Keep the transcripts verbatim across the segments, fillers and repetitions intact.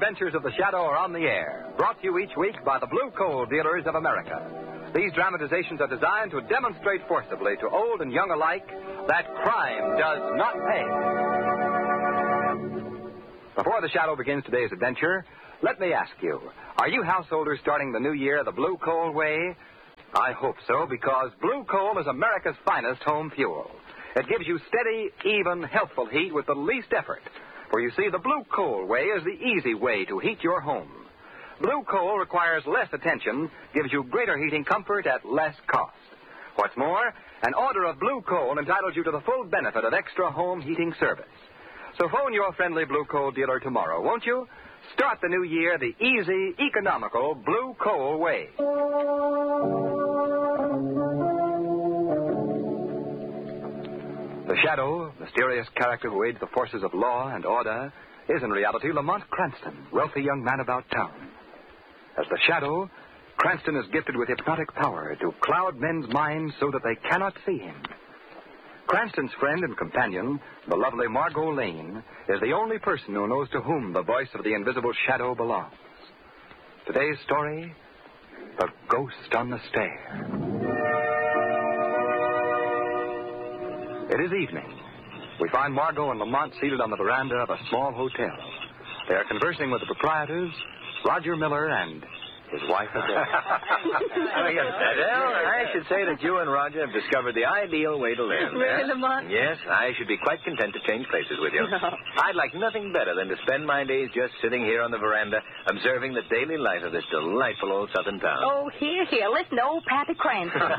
adventures of the Shadow are on the air, brought to you each week by the Blue Coal Dealers of America. These dramatizations are designed to demonstrate forcibly to old and young alike that crime does not pay. Before the Shadow begins today's adventure, let me ask you, are you householders starting the new year the Blue Coal way? I hope so, because Blue Coal is America's finest home fuel. It gives you steady, even, healthful heat with the least effort. For you see, the Blue Coal way is the easy way to heat your home. Blue Coal requires less attention, gives you greater heating comfort at less cost. What's more, an order of Blue Coal entitles you to the full benefit of extra home heating service. So phone your friendly Blue Coal dealer tomorrow, won't you? Start the new year the easy, economical Blue Coal way. The Shadow, mysterious character who aids the forces of law and order, is in reality Lamont Cranston, wealthy young man about town. As the Shadow, Cranston is gifted with hypnotic power to cloud men's minds so that they cannot see him. Cranston's friend and companion, the lovely Margot Lane, is the only person who knows to whom the voice of the invisible Shadow belongs. Today's story, The Ghost on the Stair. It is evening. We find Margot and Lamont seated on the veranda of a small hotel. They are conversing with the proprietors, Roger Miller, and his wife, Adele. Oh, yes, Adele, I should say that you and Roger have discovered the ideal way to live. Really, Lamont? Yes, I should be quite content to change places with you. No. I'd like nothing better than to spend my days just sitting here on the veranda, observing the daily life of this delightful old southern town. Oh, here, here. Listen to old Pappy Cranston.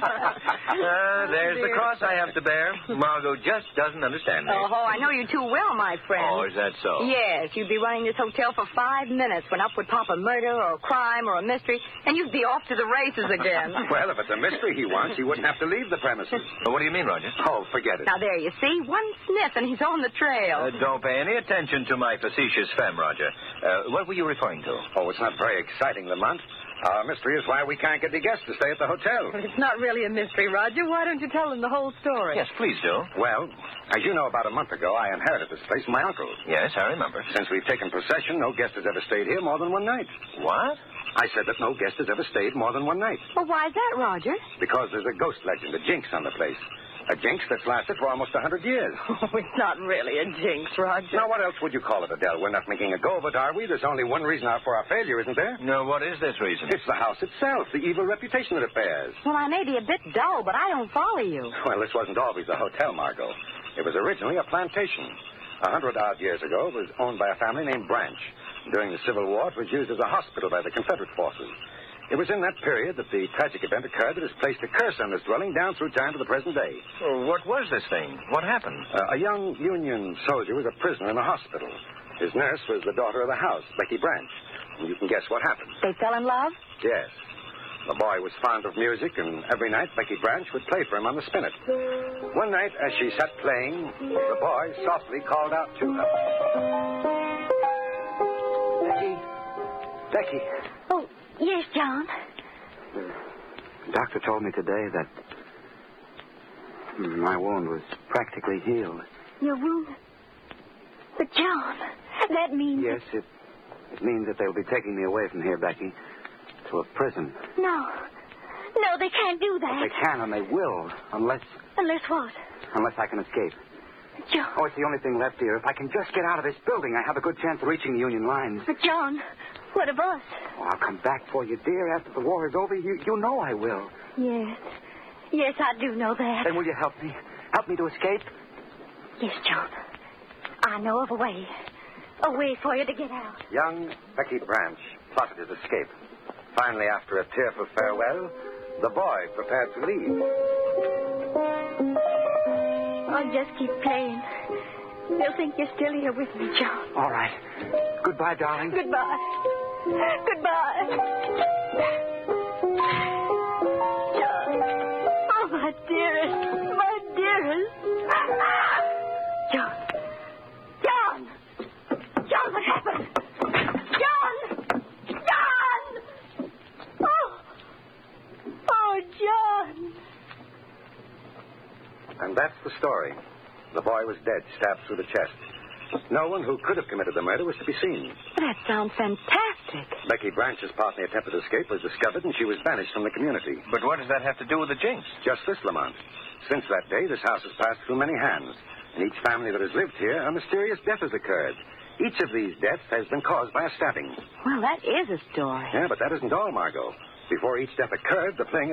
uh, there's the cross I have to bear. Margot just doesn't understand me. Oh, I know you too well, my friend. Oh, is that so? Yes, you'd be running this hotel for five minutes when up would pop a murder or a crime or a mystery, and you'd be off to the races again. Well, if it's a mystery he wants, he wouldn't have to leave the premises. Well, what do you mean, Roger? Oh, forget it. Now, there you see. One sniff, and he's on the trail. Uh, don't pay any attention to my facetious femme, Roger. Uh, what were you referring to? Oh, it's not very exciting, Lamont. Our mystery is why we can't get the guests to stay at the hotel. It's not really a mystery, Roger. Why don't you tell him the whole story? Yes, please do. Well, as you know, about a month ago, I inherited this place from my uncle. Yes, I remember. Since we've taken possession, no guest has ever stayed here more than one night. What? I said that no guest has ever stayed more than one night. Well, why is that, Roger? Because there's a ghost legend, a jinx on the place. A jinx that's lasted for almost a hundred years. Oh, it's not really a jinx, Roger. Now, what else would you call it, Adele? We're not making a go of it, are we? There's only one reason for our failure, isn't there? No, what is this reason? It's the house itself, the evil reputation that it bears. Well, I may be a bit dull, but I don't follow you. Well, this wasn't always a hotel, Margot. It was originally a plantation. A hundred odd years ago, it was owned by a family named Branch. During the Civil War, it was used as a hospital by the Confederate forces. It was in that period that the tragic event occurred that has placed a curse on this dwelling down through time to the present day. Well, what was this thing? What happened? Uh, a young Union soldier was a prisoner in a hospital. His nurse was the daughter of the house, Becky Branch. And you can guess what happened. They fell in love? Yes. The boy was fond of music, and every night Becky Branch would play for him on the spinet. One night, as she sat playing, the boy softly called out to her. Becky. Becky. Oh, yes, John. The doctor told me today that my wound was practically healed. Your wound? But, John, that means... Yes, it, it means that they'll be taking me away from here, Becky, to a prison. No. No, they can't do that. But they can, and they will, unless... Unless what? Unless I can escape. John. Oh, it's the only thing left, dear. If I can just get out of this building, I have a good chance of reaching the Union lines. But, John, what of us? Oh, I'll come back for you, dear, after the war is over. You, you know I will. Yes. Yes, I do know that. Then will you help me? Help me to escape? Yes, John. I know of a way. A way for you to get out. Young Becky Branch plotted his escape. Finally, after a tearful farewell, the boy prepared to leave. I'll just keep playing. They'll think you're still here with me, John. All right. Goodbye, darling. Goodbye. Goodbye. John. Oh, my dearest. My dearest. John. John. John, what happened? John. John. Oh. Oh, John. And that's the story. The boy was dead, stabbed through the chest. No one who could have committed the murder was to be seen. That sounds fantastic. Becky Branch's partner attempted escape was discovered, and she was banished from the community. But what does that have to do with the jinx? Just this, Lamont. Since that day, this house has passed through many hands. In each family that has lived here, a mysterious death has occurred. Each of these deaths has been caused by a stabbing. Well, that is a story. Yeah, but that isn't all, Margot. Before each death occurred, the playing